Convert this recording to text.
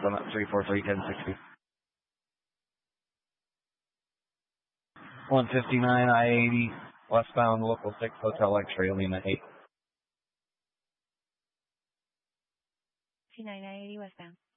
Summit 343-1060. 159 I-80, westbound, local 6, Hotel X-ray, Lima 8. 59 I-80 westbound.